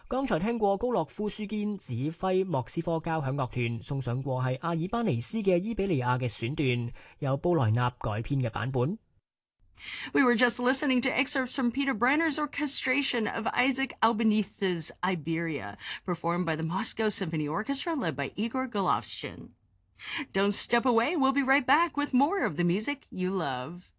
剛才聽過高洛夫舒堅指揮莫斯科交響樂團送上過係阿爾班尼斯嘅伊比利亞嘅選段，由布萊納改編嘅版本。 We were just listening to excerpts from Peter Brenner's orchestration of Isaac Albenitz's Iberia, performed by the Moscow Symphony Orchestra led by Igor Golovshin. Don't step away, we'll be right back with more of the music you love.